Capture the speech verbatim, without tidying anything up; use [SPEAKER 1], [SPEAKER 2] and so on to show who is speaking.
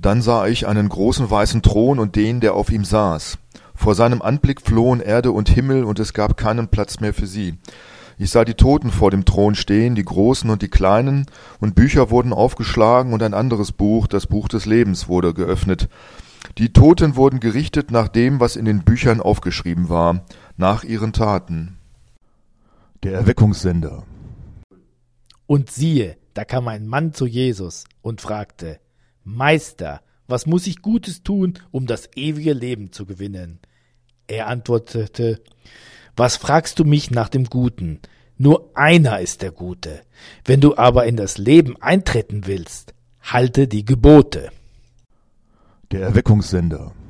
[SPEAKER 1] Dann sah ich einen großen weißen Thron und den, der auf ihm saß. Vor seinem Anblick flohen Erde und Himmel, und es gab keinen Platz mehr für sie. Ich sah die Toten vor dem Thron stehen, die Großen und die Kleinen, und Bücher wurden aufgeschlagen, und ein anderes Buch, das Buch des Lebens, wurde geöffnet. Die Toten wurden gerichtet nach dem, was in den Büchern aufgeschrieben war, nach ihren Taten. Der Erweckungssender.
[SPEAKER 2] Und siehe, da kam ein Mann zu Jesus und fragte: Meister, was muss ich Gutes tun, um das ewige Leben zu gewinnen? Er antwortete: Was fragst du mich nach dem Guten? Nur einer ist der Gute. Wenn du aber in das Leben eintreten willst, halte die Gebote.
[SPEAKER 1] Der Erweckungssender.